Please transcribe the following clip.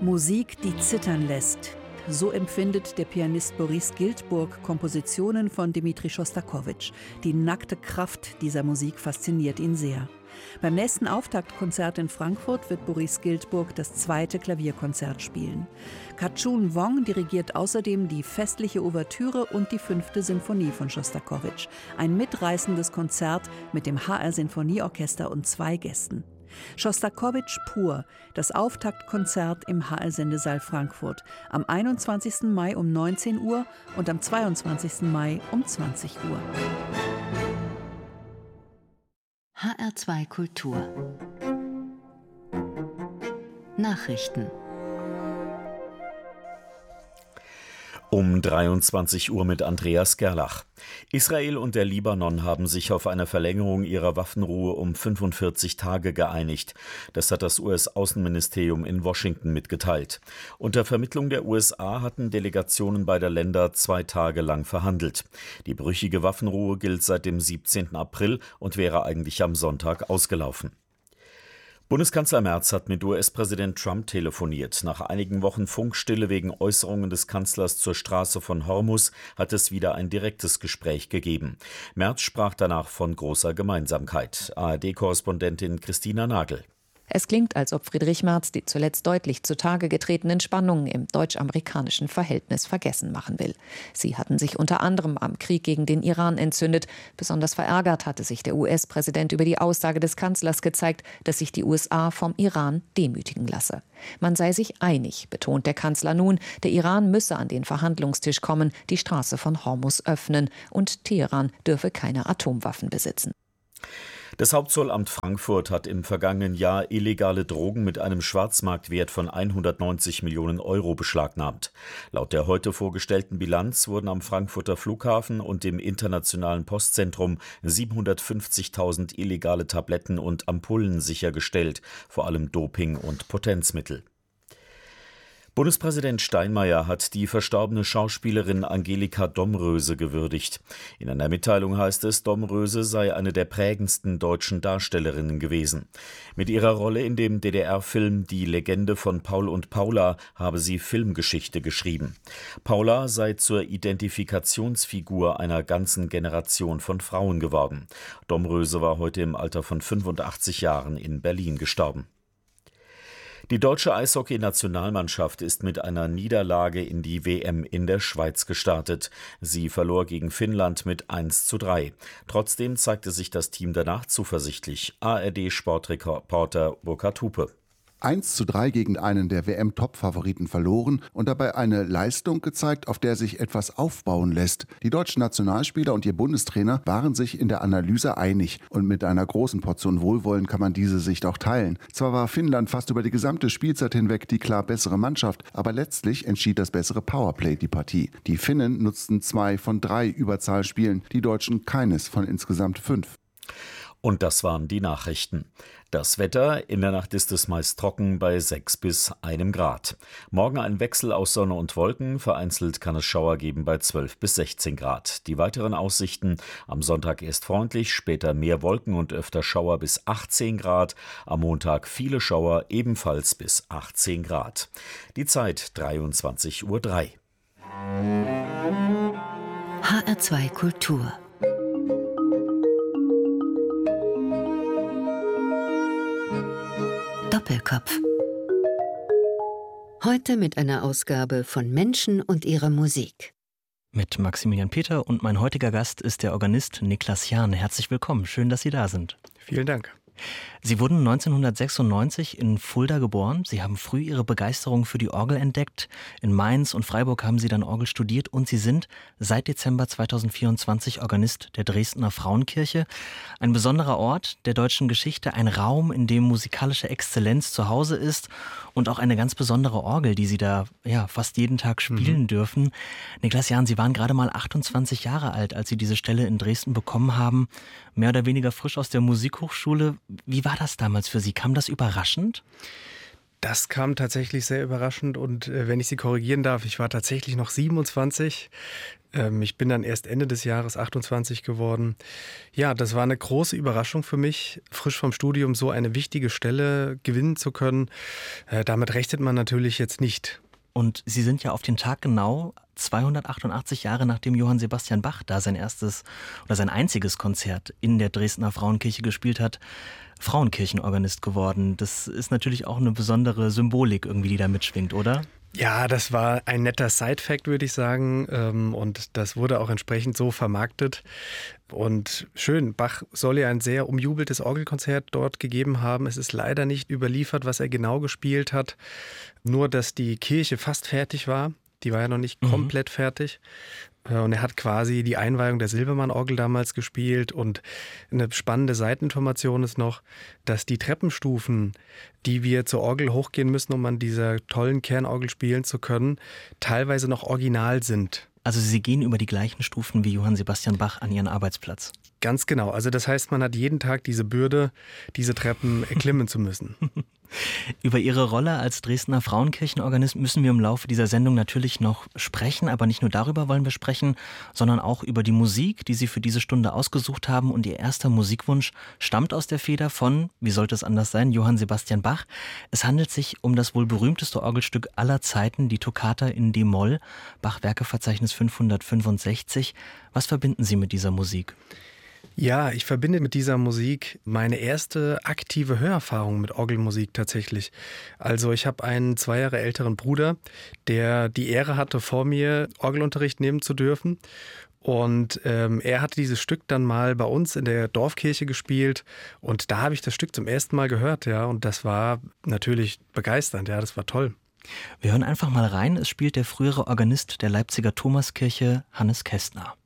Musik, die zittern lässt. So empfindet der Pianist Boris Giltburg Kompositionen von Dmitri Schostakowitsch. Die nackte Kraft dieser Musik fasziniert ihn sehr. Beim nächsten Auftaktkonzert in Frankfurt wird Boris Giltburg das 2. Klavierkonzert spielen. Kachun Wong dirigiert außerdem die festliche Ouvertüre und die 5. Sinfonie von Schostakowitsch. Ein mitreißendes Konzert mit dem HR Sinfonieorchester und 2 Gästen. Schostakowitsch pur, das Auftaktkonzert im HR-Sendesaal Frankfurt am 21. Mai um 19 Uhr und am 22. Mai um 20 Uhr. HR2 Kultur Nachrichten Um 23 Uhr mit Andreas Gerlach. Israel und der Libanon haben sich auf eine Verlängerung ihrer Waffenruhe um 45 Tage geeinigt. Das hat das US-Außenministerium in Washington mitgeteilt. Unter Vermittlung der USA hatten Delegationen beider Länder 2 Tage lang verhandelt. Die brüchige Waffenruhe gilt seit dem 17. April und wäre eigentlich am Sonntag ausgelaufen. Bundeskanzler Merz hat mit US-Präsident Trump telefoniert. Nach einigen Wochen Funkstille wegen Äußerungen des Kanzlers zur Straße von Hormuz hat es wieder ein direktes Gespräch gegeben. Merz sprach danach von großer Gemeinsamkeit. ARD-Korrespondentin Christina Nagel. Es klingt, als ob Friedrich Merz die zuletzt deutlich zutage getretenen Spannungen im deutsch-amerikanischen Verhältnis vergessen machen will. Sie hatten sich unter anderem am Krieg gegen den Iran entzündet. Besonders verärgert hatte sich der US-Präsident über die Aussage des Kanzlers gezeigt, dass sich die USA vom Iran demütigen lasse. Man sei sich einig, betont der Kanzler nun. Der Iran müsse an den Verhandlungstisch kommen, die Straße von Hormuz öffnen und Teheran dürfe keine Atomwaffen besitzen. Das Hauptzollamt Frankfurt hat im vergangenen Jahr illegale Drogen mit einem Schwarzmarktwert von 190 Millionen Euro beschlagnahmt. Laut der heute vorgestellten Bilanz wurden am Frankfurter Flughafen und im internationalen Postzentrum 750.000 illegale Tabletten und Ampullen sichergestellt, vor allem Doping und Potenzmittel. Bundespräsident Steinmeier hat die verstorbene Schauspielerin Angelika Domröse gewürdigt. In einer Mitteilung heißt es, Domröse sei eine der prägendsten deutschen Darstellerinnen gewesen. Mit ihrer Rolle in dem DDR-Film Die Legende von Paul und Paula habe sie Filmgeschichte geschrieben. Paula sei zur Identifikationsfigur einer ganzen Generation von Frauen geworden. Domröse war heute im Alter von 85 Jahren in Berlin gestorben. Die deutsche Eishockey-Nationalmannschaft ist mit einer Niederlage in die WM in der Schweiz gestartet. Sie verlor gegen Finnland mit 1:3. Trotzdem zeigte sich das Team danach zuversichtlich. ARD-Sportreporter Burkhard Hupe. 1:3 gegen einen der WM-Top-Favoriten verloren und dabei eine Leistung gezeigt, auf der sich etwas aufbauen lässt. Die deutschen Nationalspieler und ihr Bundestrainer waren sich in der Analyse einig und mit einer großen Portion Wohlwollen kann man diese Sicht auch teilen. Zwar war Finnland fast über die gesamte Spielzeit hinweg die klar bessere Mannschaft, aber letztlich entschied das bessere Powerplay die Partie. Die Finnen nutzten 2 von 3 Überzahlspielen, die Deutschen keines von insgesamt 5. Und das waren die Nachrichten. Das Wetter, in der Nacht ist es meist trocken bei 6 bis 1 Grad. Morgen ein Wechsel aus Sonne und Wolken, vereinzelt kann es Schauer geben bei 12 bis 16 Grad. Die weiteren Aussichten: am Sonntag erst freundlich, später mehr Wolken und öfter Schauer bis 18 Grad. Am Montag viele Schauer, ebenfalls bis 18 Grad. Die Zeit 23:03 Uhr. HR2 Kultur Doppelkopf. Heute mit einer Ausgabe von Menschen und ihrer Musik. Mit Maximilian Peter und mein heutiger Gast ist der Organist Niklas Jahn. Herzlich willkommen, schön, dass Sie da sind. Vielen Dank. Sie wurden 1996 in Fulda geboren. Sie haben früh Ihre Begeisterung für die Orgel entdeckt. In Mainz und Freiburg haben Sie dann Orgel studiert und Sie sind seit Dezember 2024 Organist der Dresdner Frauenkirche. Ein besonderer Ort der deutschen Geschichte, ein Raum, in dem musikalische Exzellenz zu Hause ist und auch eine ganz besondere Orgel, die Sie da fast jeden Tag spielen dürfen. Niklas Jahn, Sie waren gerade mal 28 Jahre alt, als Sie diese Stelle in Dresden bekommen haben. Mehr oder weniger frisch aus der Musikhochschule. Wie war das damals für Sie? Kam das überraschend? Das kam tatsächlich sehr überraschend und wenn ich Sie korrigieren darf, ich war tatsächlich noch 27. Ich bin dann erst Ende des Jahres 28 geworden. Ja, das war eine große Überraschung für mich, frisch vom Studium so eine wichtige Stelle gewinnen zu können. Damit rechnet man natürlich jetzt nicht. Und Sie sind ja auf den Tag genau 288 Jahre nachdem Johann Sebastian Bach da sein erstes oder sein einziges Konzert in der Dresdner Frauenkirche gespielt hat, Frauenkirchenorganist geworden. Das ist natürlich auch eine besondere Symbolik irgendwie, die da mitschwingt, oder? Ja, das war ein netter Side-Fact, würde ich sagen. Und das wurde auch entsprechend so vermarktet. Und schön, Bach soll ja ein sehr umjubeltes Orgelkonzert dort gegeben haben. Es ist leider nicht überliefert, was er genau gespielt hat. Nur, dass die Kirche fast fertig war. Die war ja noch nicht komplett fertig. Und er hat quasi die Einweihung der Silbermann-Orgel damals gespielt. Und eine spannende Seiteninformation ist noch, dass die Treppenstufen, die wir zur Orgel hochgehen müssen, um an dieser tollen Kernorgel spielen zu können, teilweise noch original sind. Also Sie gehen über die gleichen Stufen wie Johann Sebastian Bach an Ihren Arbeitsplatz. Ganz genau. Also das heißt, man hat jeden Tag diese Bürde, diese Treppen erklimmen zu müssen. Über Ihre Rolle als Dresdner Frauenkirchenorganist müssen wir im Laufe dieser Sendung natürlich noch sprechen, aber nicht nur darüber wollen wir sprechen, sondern auch über die Musik, die Sie für diese Stunde ausgesucht haben. Und Ihr erster Musikwunsch stammt aus der Feder von, wie sollte es anders sein, Johann Sebastian Bach. Es handelt sich um das wohl berühmteste Orgelstück aller Zeiten, die Toccata in D-Moll, Bach-Werkeverzeichnis 565. Was verbinden Sie mit dieser Musik? Ja, ich verbinde mit dieser Musik meine erste aktive Hörerfahrung mit Orgelmusik tatsächlich. Also ich habe einen 2 Jahre älteren Bruder, der die Ehre hatte, vor mir Orgelunterricht nehmen zu dürfen. Und er hatte dieses Stück dann mal bei uns in der Dorfkirche gespielt und da habe ich das Stück zum ersten Mal gehört, ja, und das war natürlich begeisternd, ja, das war toll. Wir hören einfach mal rein, es spielt der frühere Organist der Leipziger Thomaskirche, Hannes Kästner.